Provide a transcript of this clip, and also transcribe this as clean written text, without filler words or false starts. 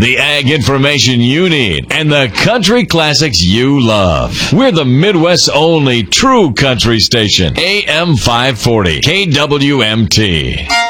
the ag information you need, and the country classics you love. We're the Midwest's only true country station. AM 540, KWMT.